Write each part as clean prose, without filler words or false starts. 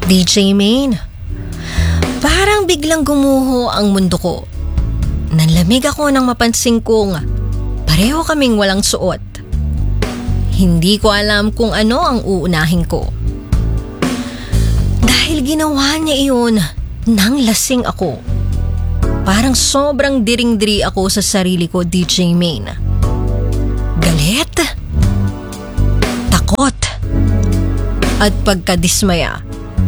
DJ Maine, parang biglang gumuho ang mundo ko. Nanlamig ako nang mapansin kong pareho kaming walang suot. Hindi ko alam kung ano ang uunahin ko. Dahil ginawa niya iyon nang lasing ako. Parang sobrang diring-diri ako sa sarili ko, DJ Maine. Galit, takot, at pagkadismaya.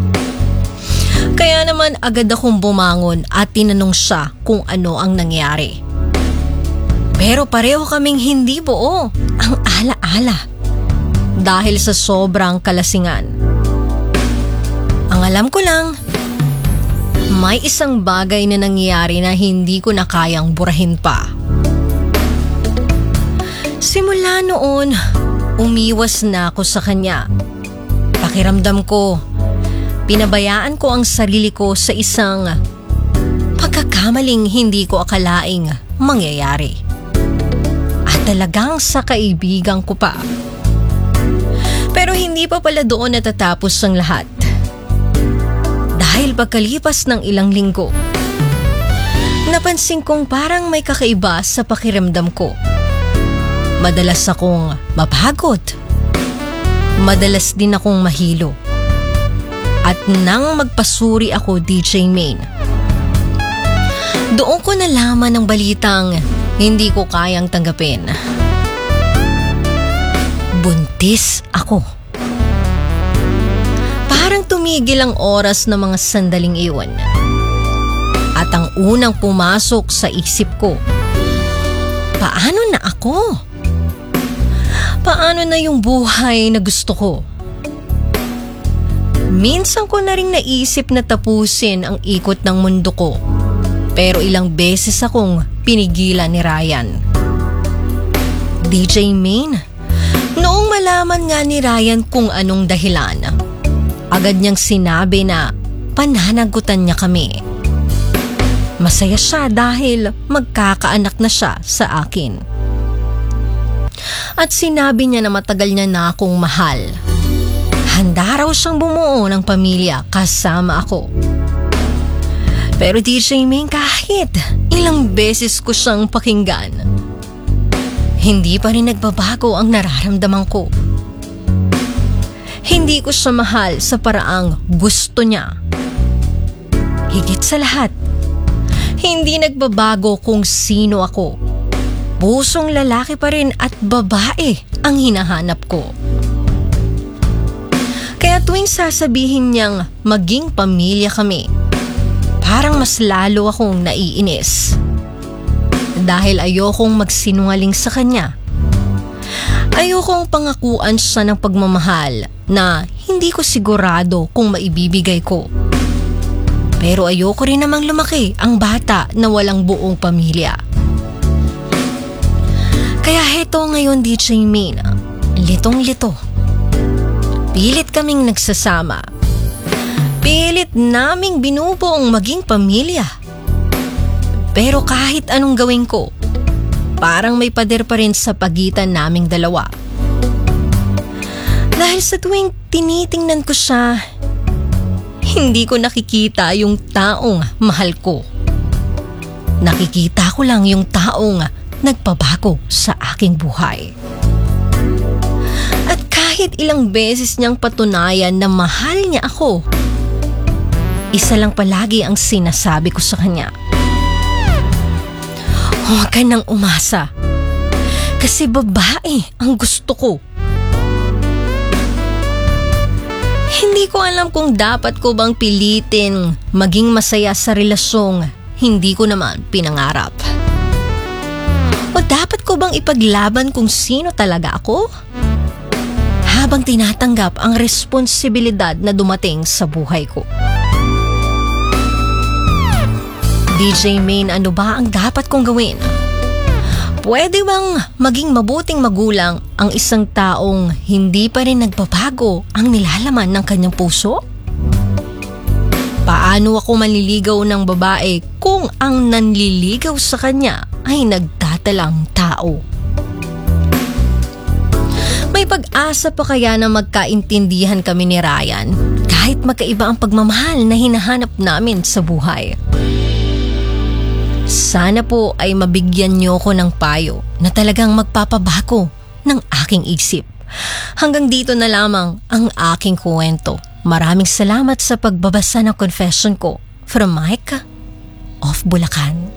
Kaya naman agad akong bumangon at tinanong siya kung ano ang nangyari. Pero pareho kaming hindi buo ang ala-ala dahil sa sobrang kalasingan. Ang alam ko lang, may isang bagay na nangyari na hindi ko na kayang burahin pa. Simula noon, umiwas na ako sa kanya. Pakiramdam ko, pinabayaan ko ang sarili ko sa isang pagkakamaling hindi ko akalaing mangyayari. At talagang sa kaibigan ko pa. Pero hindi pa pala doon natatapos ang lahat. Dahil pagkalipas ng ilang linggo, napansin kong parang may kakaiba sa pakiramdam ko. Madalas akong mapagod. Madalas din akong mahilo. At nang magpasuri ako, DJ Maine, doon ko nalaman ang balitang hindi ko kayang tanggapin. Buntis ako. Parang tumigil ang oras ng mga sandaling iyon. At ang unang pumasok sa isip ko, paano na ako? Paano na yung buhay na gusto ko? Minsan ko na rin naisip na tapusin ang ikot ng mundo ko. Pero ilang beses akong pinigilan ni Ryan. DJ Maine, noong malaman nga ni Ryan kung anong dahilan, agad niyang sinabi na pananagutan niya kami. Masaya siya dahil magkakaanak na siya sa akin. At sinabi niya na matagal niya na akong mahal. Handa raw siyang bumuo ng pamilya kasama ako. Pero DJ Maine, kahit ilang beses ko siyang pakinggan, hindi pa rin nagbabago ang nararamdaman ko. Hindi ko siya mahal sa paraang gusto niya. Higit sa lahat, hindi nagbabago kung sino ako. Pusong lalaki pa rin at babae ang hinahanap ko. Kaya tuwing sasabihin niyang maging pamilya kami, parang mas lalo akong naiinis. Dahil ayokong magsinungaling sa kanya. Ayokong pangakuan siya ng pagmamahal na hindi ko sigurado kung maibibigay ko. Pero ayoko rin namang lumaki ang bata na walang buong pamilya. Kaya heto ngayon, DJ Maine, litong-lito. Pilit kaming nagsasama. Pilit naming binubuong maging pamilya. Pero kahit anong gawin ko, parang may pader pa rin sa pagitan naming dalawa. Dahil sa tuwing tinitingnan ko siya, hindi ko nakikita yung taong mahal ko. Nakikita ko lang yung taong nagpabago sa aking buhay. At kahit ilang beses niyang patunayan na mahal niya ako, isa lang palagi ang sinasabi ko sa kanya. Huwag ka nang umasa. Kasi babae ang gusto ko. Hindi ko alam kung dapat ko bang pilitin maging masaya sa relasyong hindi ko naman pinangarap. O dapat ko bang ipaglaban kung sino talaga ako? Habang tinatanggap ang responsibilidad na dumating sa buhay ko. DJ Maine, ano ba ang dapat kong gawin? Pwede bang maging mabuting magulang ang isang taong hindi pa rin nagbabago ang nilalaman ng kanyang puso? Paano ako manliligaw ng babae kung ang nanliligaw sa kanya ay nagtatalang tao? May pag-asa pa kaya na magkaintindihan kami ni Ryan kahit magkaiba ang pagmamahal na hinahanap namin sa buhay. Sana po ay mabigyan niyo ko ng payo na talagang magpapabago ng aking isip. Hanggang dito na lamang ang aking kwento. Maraming salamat sa pagbabasa ng confession ko from Mike of Bulacan.